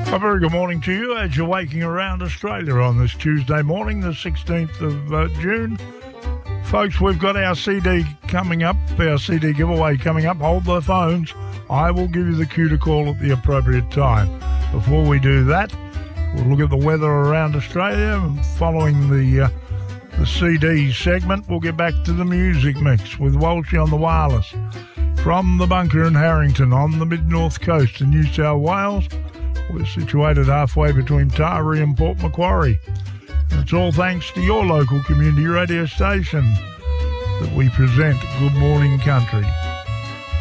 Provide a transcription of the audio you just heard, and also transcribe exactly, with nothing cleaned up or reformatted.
A very good morning to you as you're waking around Australia on this Tuesday morning, the sixteenth of uh, June. Folks, we've got our C D coming up, our C D giveaway coming up. Hold the phones. I will give you the cue to call at the appropriate time. Before we do that, we'll look at the weather around Australia. And following the, uh, the C D segment, we'll get back to the music mix with Walshy on the wireless. From the bunker in Harrington on the mid-north coast of New South Wales, we're situated halfway between Taree and Port Macquarie. And it's all thanks to your local community radio station that we present Good Morning Country.